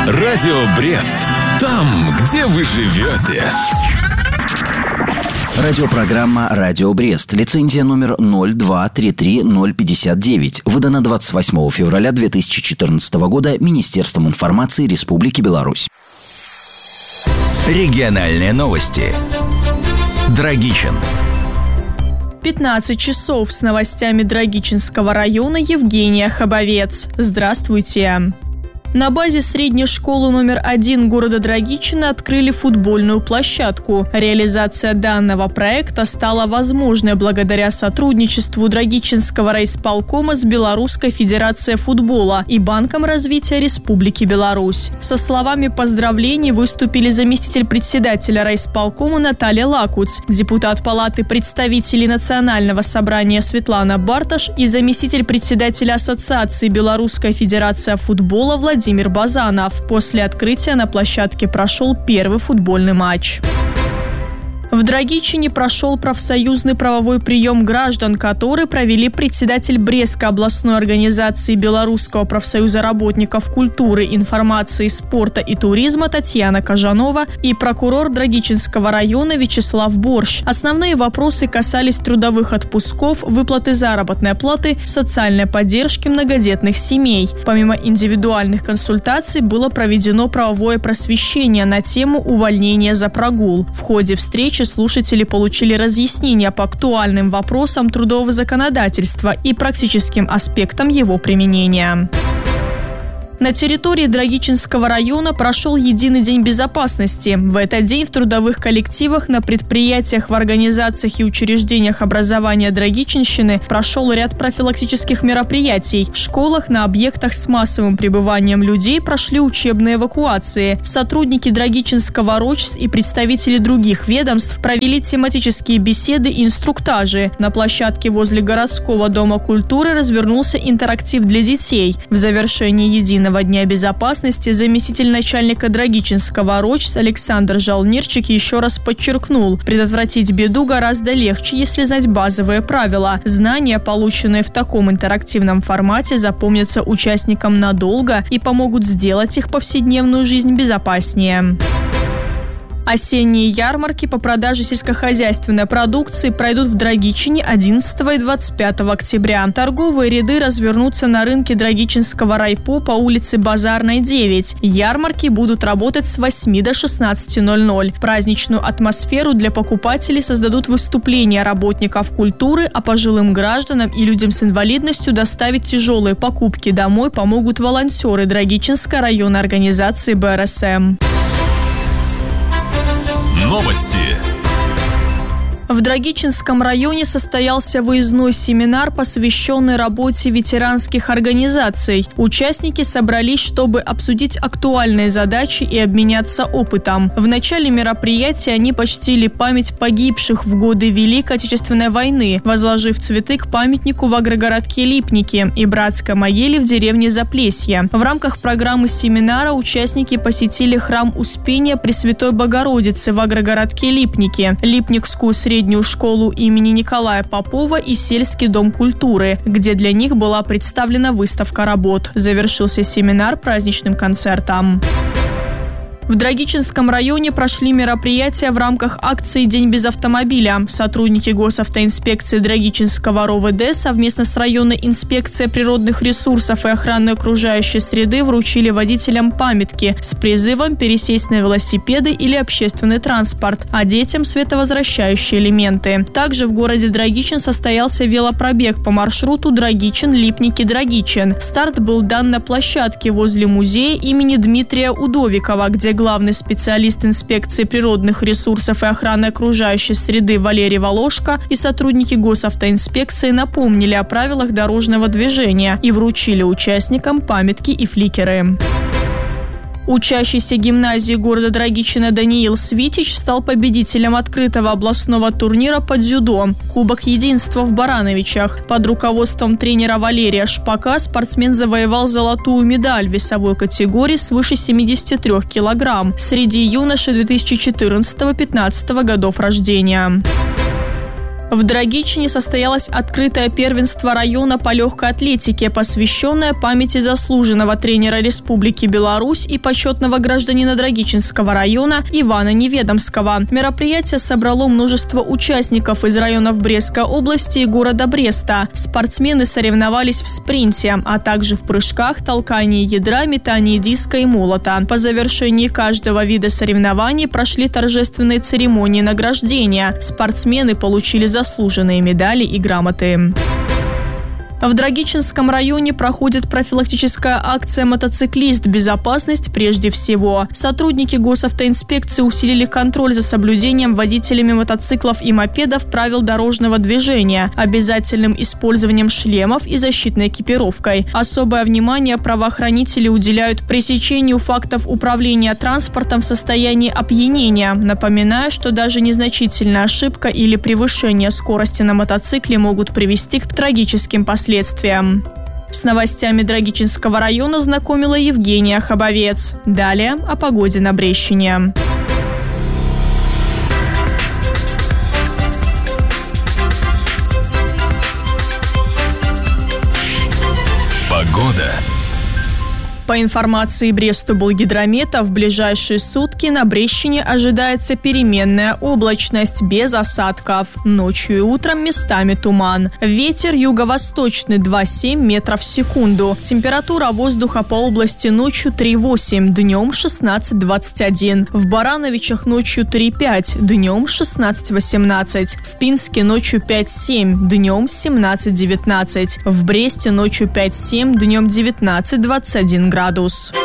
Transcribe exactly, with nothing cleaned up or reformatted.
Радио Брест. Там, где вы живете. Радиопрограмма «Радио Брест». Лицензия номер ноль два три три ноль пятьдесят девять. Выдана двадцать восьмого февраля две тысячи четырнадцатого года Министерством информации Республики Беларусь. Региональные новости. Драгичин. пятнадцать часов с новостями Драгичинского района. Евгения Хабовец. Здравствуйте. На базе средней школы номер один города Драгичина открыли футбольную площадку. Реализация данного проекта стала возможной благодаря сотрудничеству Драгичинского райисполкома с Белорусской Федерацией футбола и Банком развития Республики Беларусь. Со словами поздравлений выступили заместитель председателя райисполкома Наталья Лакуц, депутат Палаты представителей Национального собрания Светлана Барташ и заместитель председателя Ассоциации Белорусской Федерации футбола Владимир Владимир Базанов. После открытия на площадке прошел первый футбольный матч. В Драгичине прошел профсоюзный правовой прием граждан, который провели председатель Брестской областной организации Белорусского профсоюза работников культуры, информации, спорта и туризма Татьяна Кожанова и прокурор Драгичинского района Вячеслав Борщ. Основные вопросы касались трудовых отпусков, выплаты заработной платы, социальной поддержки многодетных семей. Помимо индивидуальных консультаций было проведено правовое просвещение на тему увольнения за прогул. В ходе встречи слушатели получили разъяснения по актуальным вопросам трудового законодательства и практическим аспектам его применения. На территории Драгичинского района прошел единый день безопасности. В этот день в трудовых коллективах, на предприятиях, в организациях и учреждениях образования Драгичинщины прошел ряд профилактических мероприятий. В школах, на объектах с массовым пребыванием людей прошли учебные эвакуации. Сотрудники Драгичинского РОЧС и представители других ведомств провели тематические беседы и инструктажи. На площадке возле городского дома культуры развернулся интерактив для детей. В завершении единого Дня безопасности заместитель начальника Драгичинского РОЧС Александр Жалнирчик еще раз подчеркнул: предотвратить беду гораздо легче, если знать базовые правила. Знания, полученные в таком интерактивном формате, запомнятся участникам надолго и помогут сделать их повседневную жизнь безопаснее. Осенние ярмарки по продаже сельскохозяйственной продукции пройдут в Драгичине одиннадцатого и двадцать пятого октября. Торговые ряды развернутся на рынке Драгичинского райпо по улице Базарной, девять. Ярмарки будут работать с восьми до шестнадцати ноль-ноль. Праздничную атмосферу для покупателей создадут выступления работников культуры, а пожилым гражданам и людям с инвалидностью доставить тяжелые покупки домой помогут волонтеры Драгичинской районной организации бэ эр эс эм. Новости. В Драгичинском районе состоялся выездной семинар, посвященный работе ветеранских организаций. Участники собрались, чтобы обсудить актуальные задачи и обменяться опытом. В начале мероприятия они почтили память погибших в годы Великой Отечественной войны, возложив цветы к памятнику в агрогородке Липники и братской могиле в деревне Заплесье. В рамках программы семинара участники посетили храм Успения Пресвятой Богородицы в агрогородке Липники, Липникскую среднюю среднюю школу имени Николая Попова и сельский дом культуры, где для них была представлена выставка работ. Завершился семинар праздничным концертом. В Драгичинском районе прошли мероприятия в рамках акции «День без автомобиля». Сотрудники госавтоинспекции Драгичинского эр о вэ дэ совместно с районной инспекцией природных ресурсов и охраны окружающей среды вручили водителям памятки с призывом пересесть на велосипеды или общественный транспорт, а детям световозвращающие элементы. Также в городе Драгичин состоялся велопробег по маршруту Драгичин-Липники-Драгичин. Старт был дан на площадке возле музея имени Дмитрия Удовикова, где главный специалист инспекции природных ресурсов и охраны окружающей среды Валерий Волошко и сотрудники госавтоинспекции напомнили о правилах дорожного движения и вручили участникам памятки и фликеры. Учащийся гимназии города Драгичина Даниил Свитич стал победителем открытого областного турнира по дзюдо «Кубок единства» в Барановичах. Под руководством тренера Валерия Шпака спортсмен завоевал золотую медаль в весовой категории свыше семидесяти трёх килограмм среди юношей две тысячи четырнадцатого — две тысячи пятнадцатого годов рождения. В Драгичине состоялось открытое первенство района по легкой атлетике, посвященное памяти заслуженного тренера Республики Беларусь и почетного гражданина Драгичинского района Ивана Неведомского. Мероприятие собрало множество участников из районов Брестской области и города Бреста. Спортсмены соревновались в спринте, а также в прыжках, толкании ядра, метании диска и молота. По завершении каждого вида соревнований прошли торжественные церемонии награждения. Спортсмены получили заслуженные медали и грамоты. В Драгичинском районе проходит профилактическая акция «Мотоциклист. Безопасность прежде всего». Сотрудники госавтоинспекции усилили контроль за соблюдением водителями мотоциклов и мопедов правил дорожного движения, обязательным использованием шлемов и защитной экипировкой. Особое внимание правоохранители уделяют пресечению фактов управления транспортом в состоянии опьянения, напоминая, что даже незначительная ошибка или превышение скорости на мотоцикле могут привести к трагическим последствиям. С новостями Драгичинского района знакомила Евгения Хабовец. Далее о погоде на Брестщине. Погода. По информации Брестоболгидромета, в ближайшие сутки на Брестщине ожидается переменная облачность без осадков. Ночью и утром местами туман. Ветер юго-восточный два целых семь десятых метров в секунду. Температура воздуха по области ночью три целых восемь десятых, днем шестнадцать целых двадцать один. В Барановичах ночью три целых пять десятых, днем шестнадцать целых восемнадцать. В Пинске ночью пять целых семь десятых, днем семнадцать целых девятнадцать. В Бресте ночью пять целых семь десятых, днем девятнадцать целых двадцать один градус.